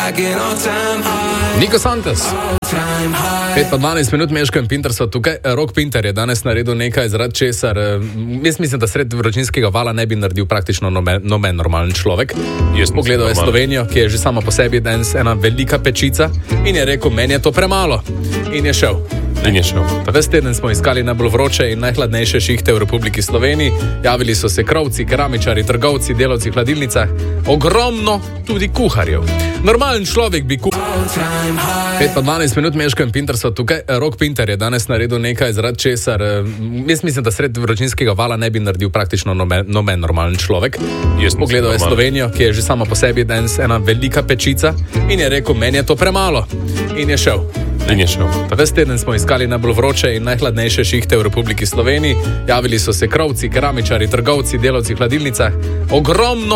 Niko Santos. 5:12 Meško in Pinter so tukaj. Rok Pinter je danes naredil nekaj, zaradi česar jaz mislim, da sred vročinskega vala ne bi naredil praktično noben normalen človek. Pogledal je Slovenijo, ki je že sama po sebi ena velika pečica, in je rekel, meni je to premalo. In je šel. Ves teden smo iskali najbolj vroče in najhladnejše šihte v Republiki Sloveniji. Javili so se krovci, keramičari, trgovci, delavci v hladilnicah, ogromno tudi kuharjev. Normalen človek bi kuhal. 5:12 Meško in Pinter so tukaj. Rok Pinter je danes naredil nekaj, zaradi česar jaz mislim, da sred vročinskega vala ne bi naredil praktično noben normalen človek. Pogledal je Slovenijo, ki je že sama po sebi ena velika pečica, in je rekel, meni je to premalo. In je šel. Ves teden smo iskali najbolj vroče in najhladnejše šihte v Republiki Sloveniji. Javili so se krovci, keramičari, trgovci, delavci v hladilnicah, ogromno